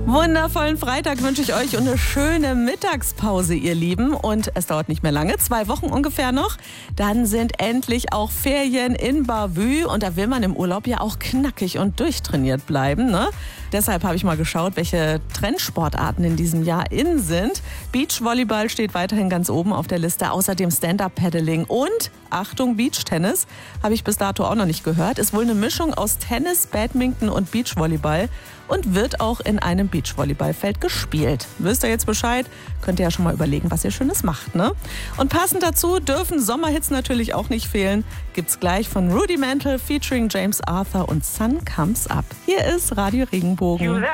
Wundervollen Freitag wünsche ich euch und eine schöne Mittagspause, ihr Lieben. Und es dauert nicht mehr lange, 2 Wochen ungefähr noch. Dann sind endlich auch Ferien in Bavü. Und da will man im Urlaub ja auch knackig und durchtrainiert bleiben, ne? Deshalb habe ich mal geschaut, welche Trendsportarten in diesem Jahr in sind. Beachvolleyball steht weiterhin ganz oben auf der Liste. Außerdem Stand-Up-Paddling und, Achtung, Beachtennis. Habe ich bis dato auch noch nicht gehört. Ist wohl eine Mischung aus Tennis, Badminton und Beachvolleyball. Und wird auch in einem Beachvolleyballfeld gespielt. Wisst ihr jetzt Bescheid? Könnt ihr ja schon mal überlegen, was ihr Schönes macht, ne? Und passend dazu dürfen Sommerhits natürlich auch nicht fehlen. Gibt's gleich von Rudimental featuring James Arthur und Sun Comes Up. Hier ist Radio Regenbogen.